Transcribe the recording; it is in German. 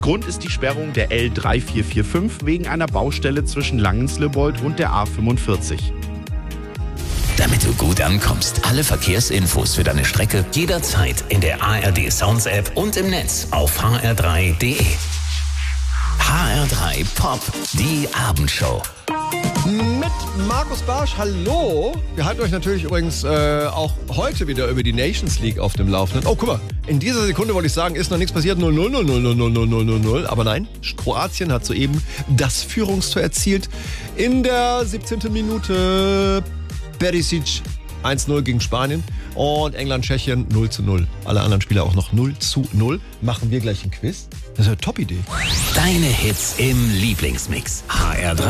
Grund ist die Sperrung der L3445 wegen einer Baustelle zwischen Langenslebold und der A45. Damit du gut ankommst, alle Verkehrsinfos für deine Strecke jederzeit in der ARD Sounds App und im Netz auf hr3.de. HR3 Pop, die Abendshow. Mit Markus Barsch, hallo. Wir halten euch natürlich übrigens auch heute wieder über die Nations League auf dem Laufenden. Oh, guck mal, in dieser Sekunde wollte ich sagen, ist noch nichts passiert, 0-0, 0-0, 0-0, 0-0, 0-0. Aber nein, Kroatien hat soeben das Führungstor erzielt. In der 17. Minute Perisic 1-0 gegen Spanien und England, Tschechien 0-0. Alle anderen Spieler auch noch 0-0. Machen wir gleich ein Quiz? Das ist eine Top-Idee. Deine Hits im Lieblingsmix. HR3.